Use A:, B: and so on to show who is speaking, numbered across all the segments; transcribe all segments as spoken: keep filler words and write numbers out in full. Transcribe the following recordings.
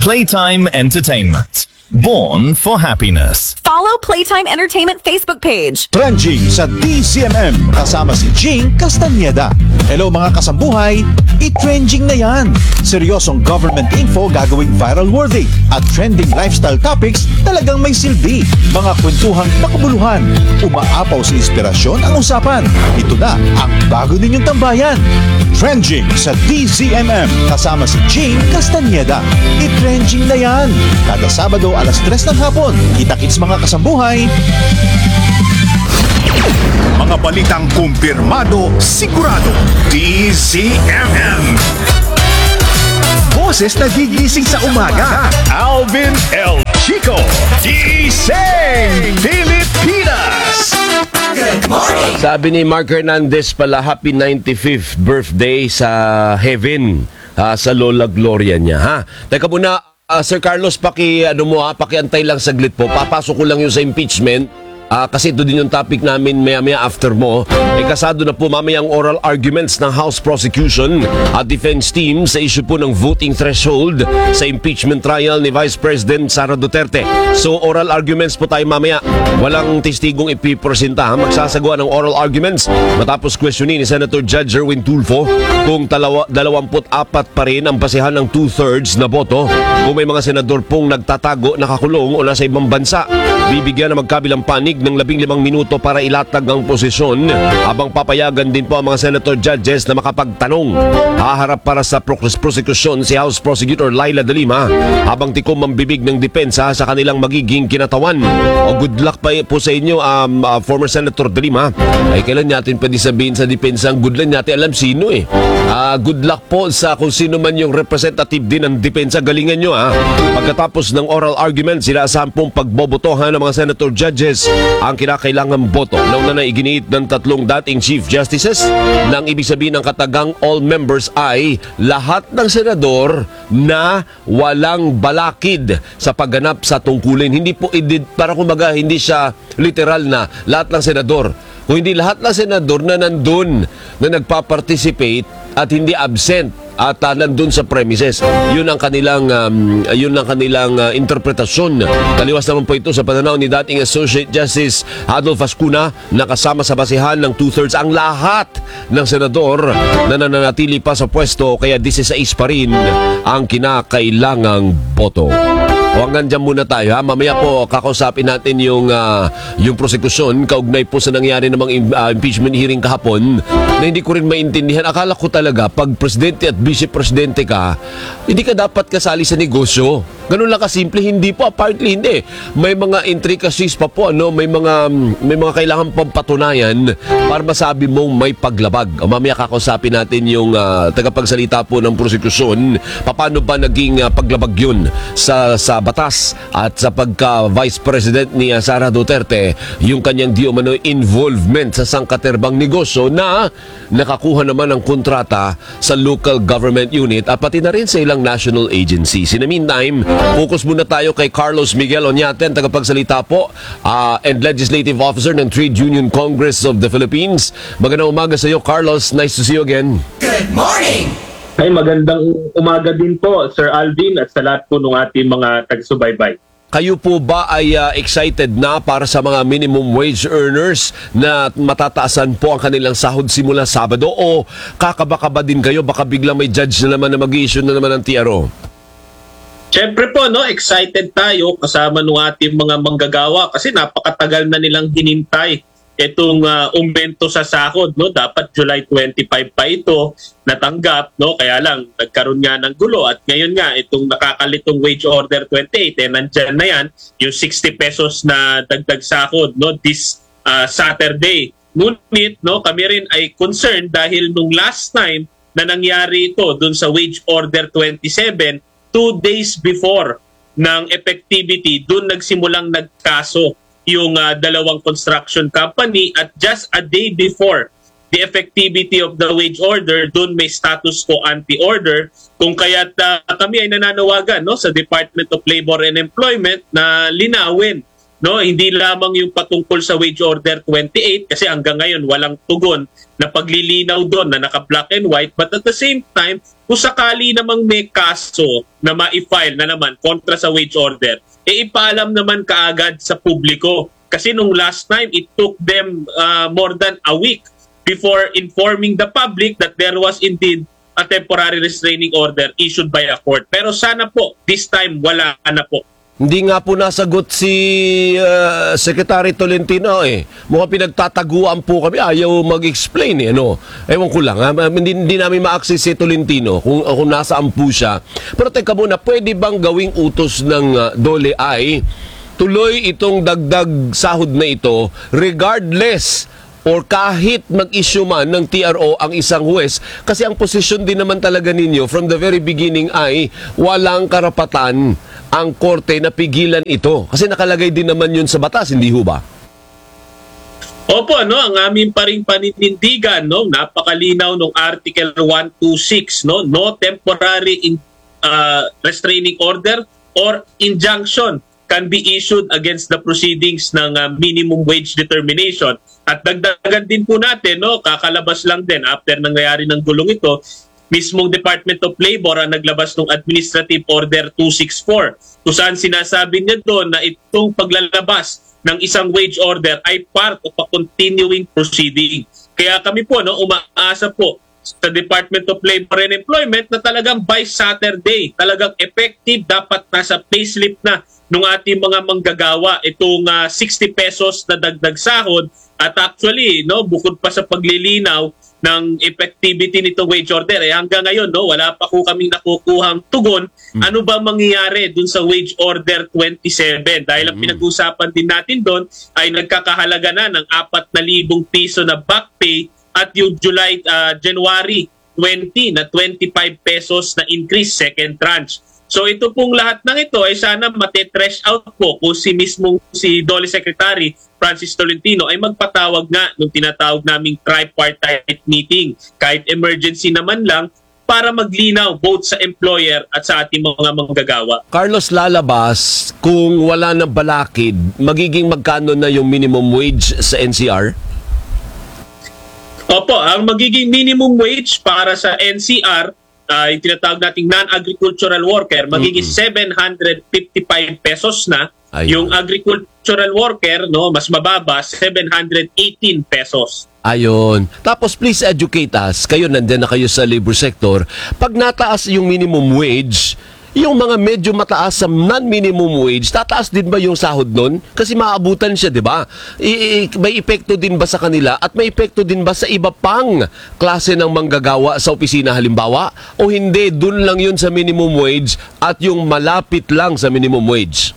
A: Playtime Entertainment. Born for happiness.
B: Follow Playtime Entertainment Facebook page.
C: Trending sa D C M M kasama si Jing Castañeda. Hello mga kasambuhay, i-trending na yan. Seryosong government info gagawing viral worthy at trending lifestyle topics talagang may silbi. Mga kwentuhang makabuluhan, umaapaw sa inspirasyon ang usapan. Ito na ang bago ninyong tambayan. Trending sa D C M M kasama si Jing Castañeda. I-trending na yan. Kada Sabado alas tres ng hapon. Kita-kits mga kasambuhay.
D: Mga balitang kumpirmado, sigurado. D C M M. Boses na gigising sa umaga. Alvin El Chico. Gising Pilipinas.
E: Good morning.
F: Sabi ni Mark Hernandez pala, happy ninety-fifth birthday sa heaven, ah, sa Lola Gloria niya, ha? Teka muna, ah, Sir Carlos, paki, ano mo ha, pakiantay lang saglit po. Papasok ko lang yung sa impeachment. Ah, kasi ito din yung topic namin maya-maya after mo. Eh, kasado na po mamaya ang oral arguments ng House Prosecution at Defense Team sa issue po ng voting threshold sa impeachment trial ni Vice President Sara Duterte. So, oral arguments po tayo mamaya. Walang testigong ipipresenta. Magsasagawa ng oral arguments matapos questionin ni Senator Judge Erwin Tulfo kung talawa, dalawampu't apat pa rin ang basehan ng two-thirds na boto. Kung may mga senador pong nagtatago, nakakulong o nasa ibang bansa, bibigyan na magkabilang panig ng labing limang minuto para ilatag ang posisyon habang papayagan din po ang mga senator judges na makapagtanong. Haharap para sa prosecution si House Prosecutor Laila De Lima habang tikom ang bibig ng depensa sa kanilang magiging kinatawan. O good luck pa po sa inyo, um, uh, former Senator De Lima. Ay kailan natin pwede sabihin sa depensa ang good luck natin alam sino eh. Uh, good luck po sa kung sino man yung representative din ng depensa. Galingan nyo ha. Pagkatapos ng oral argument, sila asahan pong pagbobotohan ng mga senator judges ang kinakailangang boto. Nauna na iginiit ng tatlong dating Chief Justices nang ibig sabihin ng katagang all members ay lahat ng senador na walang balakid sa pagganap sa tungkulin. Hindi po, para kumbaga, hindi siya literal na lahat ng senador. Kung hindi lahat ng senador na nandun na nagpa-participate at hindi absent at uh, nandun sa premises. Yun ang kanilang um, yun ang kanilang uh, interpretasyon. Taliwas naman po ito sa pananaw ni dating Associate Justice Adolf Ascuna na kasama sa basihan ng two-thirds ang lahat ng senador na nananatili pa sa pwesto, kaya sixteen pa rin ang kinakailangang boto. O hanggang dyan muna tayo ha. Mamaya po kakausapin natin yung uh, yung prosekusyon kaugnay po sa nangyari namang uh, impeachment hearing kahapon na hindi ko rin maintindihan. Akala ko talaga pag presidente at vice-presidente ka, hindi ka dapat kasali sa negosyo. Ganun lang kasimple. Hindi po, apparently hindi. May mga intricacies pa po, ano? May mga may mga kailangan pang patunayan para masabi mong may paglabag. O mamaya kakausapin natin yung uh, tagapagsalita po ng prosekusyon. Paano ba naging uh, paglabag yun sa sa batas at sa pagka-Vice President ni uh, Sara Duterte, yung kanyang di umano involvement sa sangkaterbang negosyo na nakakuha naman ng kontrata sa local government unit at pati na rin sa ilang national agencies. In the meantime, focus muna tayo kay Carlos Miguel Oñate, tagapagsalita po uh, and Legislative Officer ng Trade Union Congress of the Philippines. Magandang umaga sa iyo, Carlos. Nice to see you again.
E: Good morning.
G: Ay, magandang umaga din po, Sir Alvin, at sa lahat po ng ating mga taga-subaybay.
F: Kayo po ba ay uh, excited na para sa mga minimum wage earners na matataasan po ang kanilang sahod simula Sabado? O kakaba-kaba din kayo, baka biglang may judge na naman na mag-i-issue na naman ng T R O?
G: Siyempre po, no, excited tayo kasama ng ating mga manggagawa kasi napakatagal na nilang hinintay itong uh, aumento sa sahod, no. Dapat July twenty-five pa ito natanggap, no. Kaya lang nagkaroon nga ng gulo at ngayon nga itong nakakalitong wage order twenty-eight, eh nandiyan na yan yung sixty pesos na dagdag sahod, no, this uh, Saturday. Ngunit, no, kami rin ay concerned dahil nung last time na nangyari ito dun sa wage order twenty-seven, two days before ng effectivity, dun nagsimulang nagkaso yung uh, dalawang construction company at just a day before the effectivity of the wage order, dun may status quo anti-order, kung kaya't uh, kami ay nananawagan, no, sa Department of Labor and Employment na linawin, no, hindi lamang yung patungkol sa wage order twenty-eight kasi hanggang ngayon walang tugon na paglilinaw doon na naka-black and white, but at the same time, kung sakali namang may kaso na ma-file na naman kontra sa wage order, eh ipaalam naman kaagad sa publiko. Kasi nung last time, it took them uh, more than a week before informing the public that there was indeed a temporary restraining order issued by a court. Pero sana po, this time wala na po.
F: Hindi nga po nasagot si uh, Secretary Tolentino eh. Mukhang pinagtataguan po kami. Ayaw mag-explain eh. Ano? Ewan ko lang. Ha? Hindi, hindi namin ma-access si Tolentino kung, kung nasaan po siya. Pero teka muna, pwede bang gawing utos ng uh, Dole ay tuloy itong dagdag sahod na ito regardless or kahit mag-issue man ng T R O ang isang huwes, kasi ang posisyon din naman talaga ninyo from the very beginning ay walang karapatan ang korte na pigilan ito. Kasi nakalagay din naman yun sa batas, hindi ho ba?
G: Opo, no, ang aming pa ring paninindigan, no, napakalinaw ng Article one twenty-six, no, no temporary in, uh, restraining order or injunction can be issued against the proceedings ng uh, minimum wage determination. At dagdagan din po natin, no, kakalabas lang din after nangyayari ng gulong ito, mismong Department of Labor ang naglabas ng Administrative Order two sixty-four, kung saan sinasabi niya doon na itong paglalabas ng isang wage order ay part of a continuing proceeding. Kaya kami po, no, umaasa po sa Department of Labor and Employment na talagang by Saturday, talagang effective, dapat nasa payslip na ng ating mga manggagawa itong uh, sixty pesos na dagdag sahod. At actually, no, bukod pa sa paglilinaw ng effectivity nitong wage order, eh, hanggang ngayon, no, wala pa po kaming nakukuhang tugon. Mm. Ano ba mangyayari dun sa wage order twenty-seven? Dahil ang mm. pinag-usapan din natin doon ay nagkakahalaga na ng apat na libong piso na back pay at yung July, uh, January twentieth na twenty-five pesos na increase, second tranche. So ito pong lahat ng ito ay sana mate-trash out po kung si mismong si Dole Secretary Francis Tolentino ay magpatawag nga nung tinatawag naming tripartite meeting, kahit emergency naman lang, para maglinaw both sa employer at sa ating mga manggagawa.
F: Carlos, lalabas kung wala na balakid, magiging magkano na yung minimum wage sa N C R?
G: Opo, ang magiging minimum wage para sa N C R ay uh, tinatawag nating non-agricultural worker, magiging mm-hmm. seven hundred fifty-five pesos na. Ayun. Yung agricultural worker, no, mas mababa, seven hundred eighteen pesos.
F: Ayon. Tapos please educate us. Kayo nandiyan na kayo sa labor sector. Pag nataas yung minimum wage, yung mga medyo mataas sa non-minimum wage, tataas din ba yung sahod nun? Kasi maabutan siya, di ba? I- i- may epekto din ba sa kanila at may epekto din ba sa iba pang klase ng manggagawa sa opisina halimbawa? O hindi, dun lang yun sa minimum wage at yung malapit lang sa minimum wage?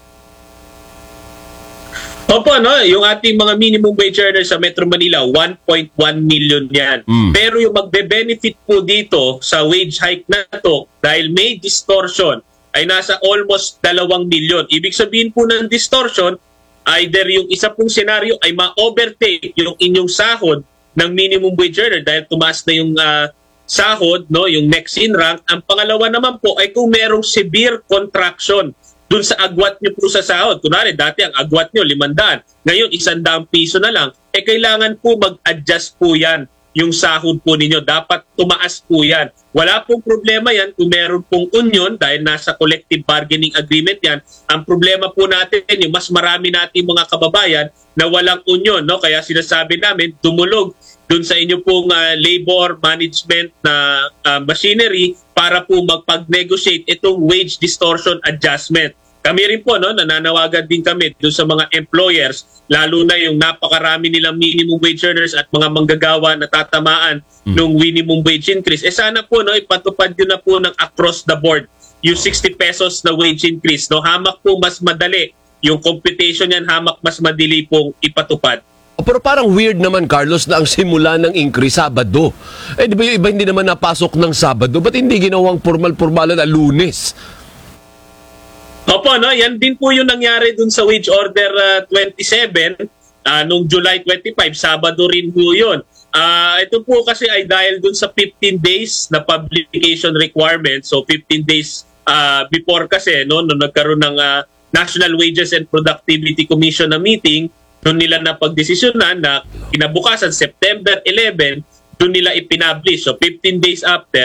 G: Opo, no, yung ating mga minimum wage earners sa Metro Manila, one point one million yan. Mm. Pero yung magbe-benefit po dito sa wage hike na to, dahil may distortion, ay nasa almost dalawang milyon. Ibig sabihin po ng distortion, either yung isa pong senaryo ay ma-overtake yung inyong sahod ng minimum wage earner dahil tumaas na yung uh, sahod, no, yung next in rank. Ang pangalawa naman po ay kung merong severe contraction dun sa agwat nyo po sa sahod. Kunwari, dati ang agwat nyo, limandaan. Ngayon, isandang piso na lang. Eh, kailangan po mag-adjust po yan, yung sahod po ninyo. Dapat tumaas po yan. Wala pong problema yan kung meron pong union dahil nasa collective bargaining agreement yan. Ang problema po natin, yung mas marami natin mga kababayan na walang union, no? Kaya sinasabi namin, dumulog dun sa inyo pong uh, labor management na uh, machinery para po magpag-negotiate itong wage distortion adjustment. Kami rin po, no, nananawagan din kami dun sa mga employers, lalo na yung napakarami nilang minimum wage earners at mga manggagawa na tatamaan hmm. ng minimum wage increase. Eh sana po, no, ipatupad yun na po ng across the board yung sixty pesos na wage increase. No? Hamak po mas madali. Yung computation yan, hamak mas madali pong ipatupad.
F: Pero parang weird naman, Carlos, na ang simula ng increase Sabado. Eh, di ba yung iba hindi naman napasok ng Sabado? Ba't hindi ginawang formal-formalan na Lunes?
G: Opo, no? Yan din po yung nangyari dun sa wage order uh, twenty-seven uh, nung July twenty-five. Sabado rin po yun. Uh, ito po kasi ay dahil dun sa fifteen days na publication requirement. So, fifteen days uh, before kasi, no, nung nagkaroon ng uh, National Wages and Productivity Commission na meeting, doon nila napagdesisyonan na kinabukasan, September eleventh, doon nila ipinablish. So fifteen days after,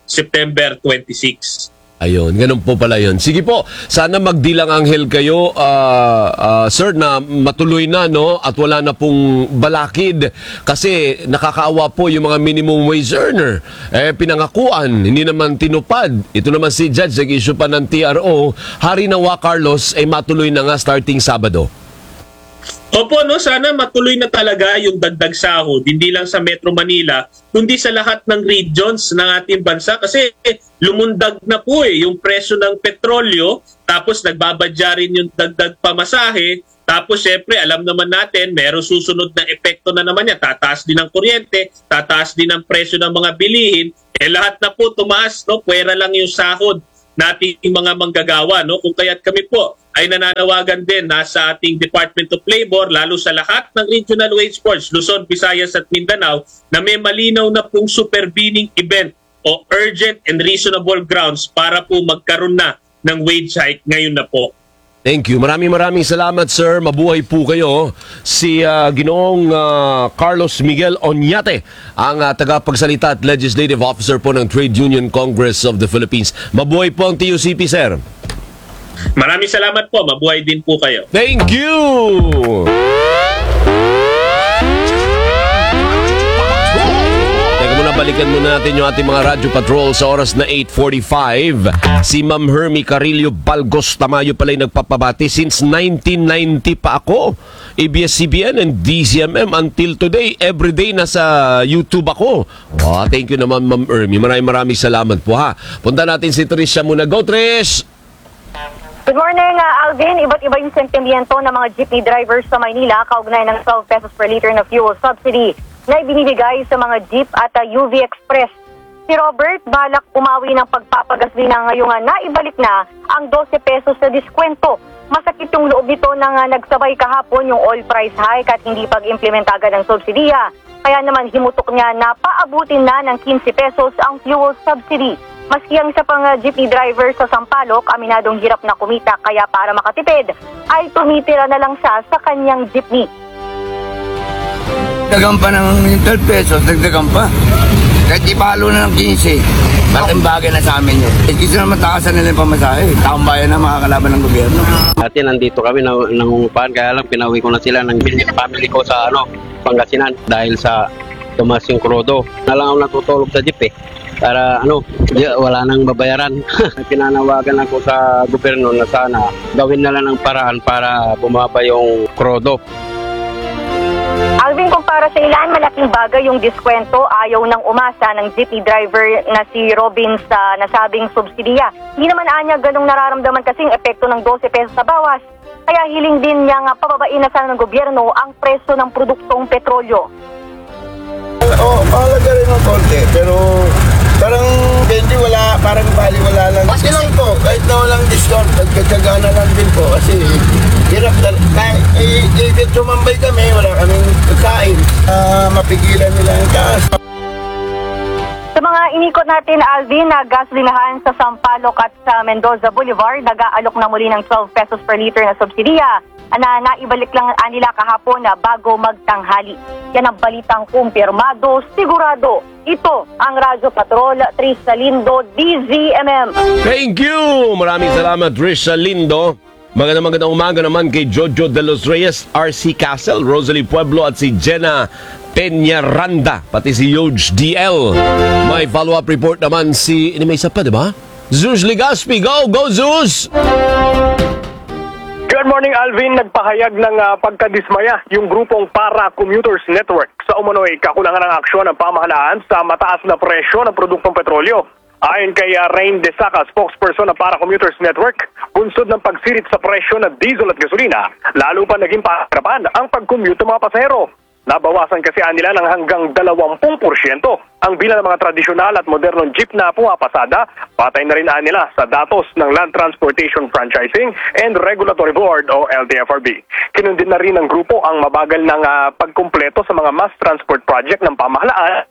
G: September twenty-six.
F: Ayun, ganun po pala yun. Sige po, sana magdilang anghel kayo, uh, uh, sir, na matuloy na, no? At wala na pong balakid. Kasi nakakaawa po yung mga minimum wage earner. Eh, pinangakuan, hindi naman tinupad. Ito naman si Judge, nag-issue pa ng T R O. Hari nawa, Carlos, ay matuloy na nga starting Sabado.
G: Opo, no, sana matuloy na talaga yung dagdag sahod, hindi lang sa Metro Manila, kundi sa lahat ng regions ng ating bansa kasi lumundag na po eh yung presyo ng petrolyo, tapos nagbabadya rin yung dagdag pamasahe, tapos syempre alam naman natin meron susunod na epekto na naman yan, tataas din ang kuryente, tataas din ang presyo ng mga bilihin, eh lahat na po tumaas, no, pwera lang yung sahod nating mga manggagawa, no, kung kaya't kami po ay nananawagan din nasa ating Department of Labor, lalo sa lahat ng regional wage boards, Luzon, Visayas at Mindanao, na may malinaw na pong supervening event o urgent and reasonable grounds para po magkaroon na ng wage hike ngayon na po.
F: Thank you. Maraming maraming salamat, sir. Mabuhay po kayo. Si uh, Ginoong uh, Carlos Miguel Oñate, ang uh, tagapagsalita at legislative officer po ng Trade Union Congress of the Philippines. Mabuhay po ang T U C P, sir.
G: Maraming salamat po. Mabuhay din po kayo.
F: Thank you! Teka muna, balikan muna natin yung ating mga radyo patrol sa oras na eight forty-five. Si Ma'am Hermie Carillo Balgos Tamayo pala yung nagpapabati. Since nineteen ninety pa ako, A B S C B N and D Z M M until today. Everyday nasa YouTube ako. Wow, thank you naman, Ma'am Hermie. Maraming maraming salamat po, ha. Punta natin si Tricia muna. Go, Trish!
H: Good morning, uh, Alvin. Iba't iba yung sentimiento ng mga jeepney drivers sa Maynila kaugnay ng twelve pesos per liter na fuel subsidy na ibinibigay sa mga jeep at uh, U V Express. Si Robert balak umawi ng pagpapagaslina ngayong uh, naibalik na ang twelve pesos na diskwento. Masakit yung loob nito nang uh, nagsabay kahapon yung oil price hike at hindi pag-implement agad ng subsidiya. Kaya naman himutok niya na paabutin na ng fifteen pesos ang fuel subsidy. Maski ang isa pang uh, jeepney driver sa Sampaloc, aminadong hirap na kumita kaya para makatipid, ay tumitira na lang siya sa kanyang jeepney.
I: Dagdagan pa ng twelve pesos, dagdagan pa. Kahit ipalo na ng fifteen, malaking bagay na sa amin yun. Eh, kasi naman takasan nila yung pamasahe. Taong bayan na makakalaban ng gobyerno.
J: Dati nandito kami na nangungupahan, kaya lang pinauwi ko na sila ng family ko sa ano, Pangasinan dahil sa tumas yung krudo. Na lang ako natutulog sa jeep eh. Para ano, di, wala nang babayaran. Pinanawagan ako sa gobyerno na sana gawin na lang ng paraan para bumaba yung krudo.
H: Alvin, kung para sa ilan, malaking bagay yung diskwento, ayaw nang umasa ng jeepney driver na si Robin sa nasabing subsidiya. Hindi naman anya ganong nararamdaman kasing epekto ng twelve pesos sa bawas. Kaya hiling din niya nga pababain na sana ng gobyerno ang presyo ng produktong petrolyo.
I: Oo, oh, mahalaga rin ng konti, pero parang hindi wala, parang bali wala lang. Kasi lang po, kahit na walang discount, nagkatsaga na lang din po kasi hirap na, kahit eh, tumambay kami, wala kaming kain, uh, mapigilan nila ang gas.
H: Sa mga inikot natin, Alvin, na gasolinahan sa Sampaloc at sa Mendoza Boulevard, nag-aalok na muli ng twelve pesos per liter na subsidiya na naibalik lang nila kahapon na bago magtanghali. Yan ang balitang kumpirmado, sigurado. Ito ang Radyo Patrol, Trisha Lindo, D Z M M.
F: Thank you! Maraming salamat, Trisha Lindo. Magandang magandang umaga naman kay Jojo De Los Reyes, R C Castle, Rosalie Pueblo at si Jenna Peñaranda, pati si Yoj D L. May follow-up report naman si, ini may isa pa, di ba? Zeus Ligaspi. Go! Go, Zeus!
K: Good morning, Alvin. Nagpahayag ng uh, pagkadismaya yung grupong Para Commuters Network sa umano'y kakulangan ng aksyon ng pamahalaan sa mataas na presyo ng produktong petrolyo. Ayon kay uh, Rain De Saca, spokesperson ng Para Commuters Network, bunsod ng pagsirit sa presyo ng diesel at gasolina, lalo pa naging pahirapan ang pag-commute ng mga pasahero. Nabawasan kasi nila ng hanggang dalawampu porsyento ang bilang ng mga tradisyonal at modernong jeep na pumapasada, patay na rin nila sa datos ng Land Transportation Franchising and Regulatory Board o L T F R B. Kinundin na rin ng grupo ang mabagal ng uh, pagkumpleto sa mga mass transport project ng pamahalaan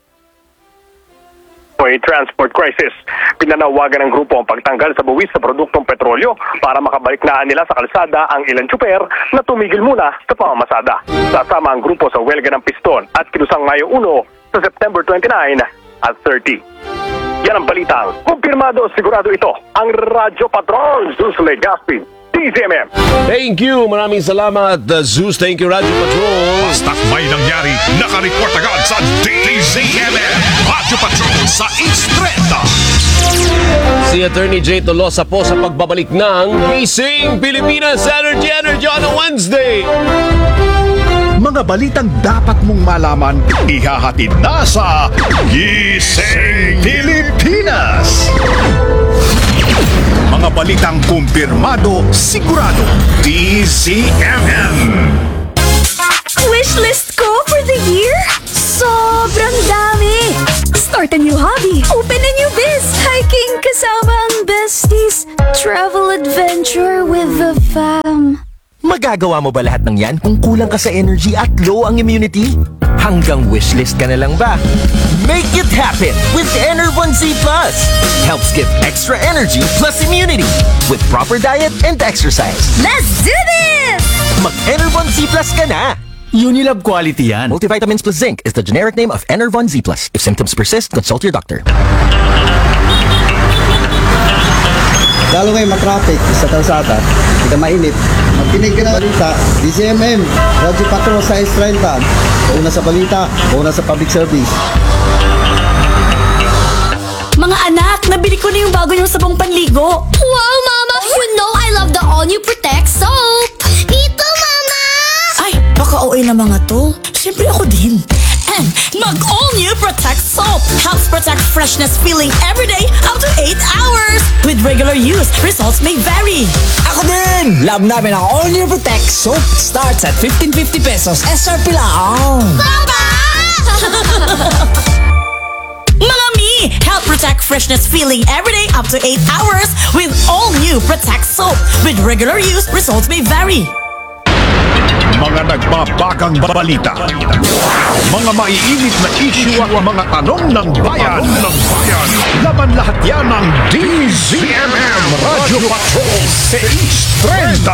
K: o transport crisis. Pinanawagan ng grupo ang pagtanggal sa buwis sa produktong petrolyo para makabalik na nila sa kalsada ang ilang tsuper na tumigil muna sa pamamasada. Sasama ang grupo sa welga ng piston at kinusang Mayo one sa September twenty-nine at thirty. Yan ang balitang kumpirmado, sigurado ito. Ang Radyo Patrol, Zeus Legaspi, D Z M M.
F: Thank you. Maraming salamat, uh, Zeus. Thank you, Radyo Patrol.
D: Basta't may nangyari, nakareport agad sa D Z M M. Radyo Patrol sa Instreta.
F: Si Attorney Jay Tolosa po sa pagbabalik ng Gising Pilipinas Energy Energy on a Wednesday.
D: Mga balitang dapat mong malaman, ihahatid na sa Gising Pilipinas. Mga balitang kumpirmado, sigurado, D Z M M.
B: Wishlist ko for the year? Sobrang dami! Start a new hobby, open a new biz, hiking kasama ang besties, travel adventure with the fam.
L: Magagawa mo ba lahat ng yan kung kulang ka sa energy at low ang immunity? Hanggang wishlist ka na lang ba? Make it happen with Enervon Z Plus! Helps give extra energy plus immunity with proper diet and exercise.
B: Let's do this!
L: Mag-Enervon Z Plus ka na!
M: Unilab quality yan.
L: Multivitamins plus zinc is the generic name of Enervon Z Plus. If symptoms persist, consult your doctor.
I: Lalo ngayon matraffic sa kalsada, hindi ka mainit. Magkinig ka na balita, D Z M M, Radyo Patrol sa Estrenta. Una sa balita, una sa public service.
B: Mga anak, nabili ko na yung bago yung sabong panligo.
N: Wow, Mama! You know I love the all-new Protect soap! Ito, Mama!
B: Ay, baka O A na mga to. Siyempre ako din. And mag-all-new Protect soap helps protect freshness feeling every day up to eight hours. With regular use, results may vary.
E: Ako din! Love namin ang all-new Protect soap. Starts at fifteen fifty pesos. S R P lang.
N: Papa!
B: Mga mi, help protect freshness feeling every day up to eight hours with all-new Protect soap. With regular use, results may vary.
D: Mga nagbabakang balita, mga maiinit na issue at mga tanong ng bayan. ng bayan. Laban lahat yan ng D Z M M Radyo Patrol sa Instrenta.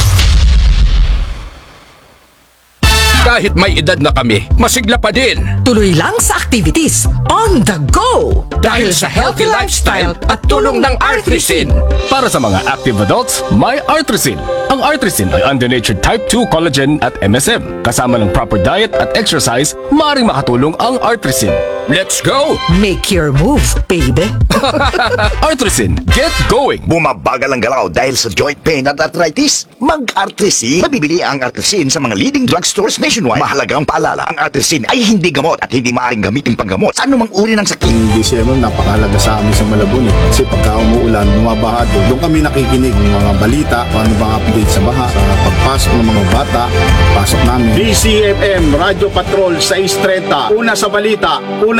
M: Kahit may edad na kami, masigla pa din.
E: Tuloy lang sa activities. On the go!
M: Dahil sa healthy lifestyle at tulong ng Artrisin. Para sa mga active adults, may Artrisin. Ang Artrisin ay undenatured type two collagen at M S M. Kasama ng proper diet at exercise, maaaring makatulong ang Artrisin. Let's go!
E: Make your move, baby.
M: Artrisin, get going!
O: Bumabagal ang galaw dahil sa joint pain at arthritis? Mag-Artrisin. Mabibili ang Artrisin sa mga leading drugstores nationwide. Mahalagang paalala, ang Artrisin ay hindi gamot at hindi maaaring gamitin panggamot sa anumang uri ng sakit.
P: Yung D Z M M, napakahalaga sa amin sa Malabon eh. Kasi pagka umuulan, bumabaha doon. Doon kami nakikinig ng mga balita, paano bang update sa baha, sa pagpasok ng mga bata, pasok namin.
Q: D Z M M, Radyo Patrol sa Estreta. Una sa balita, una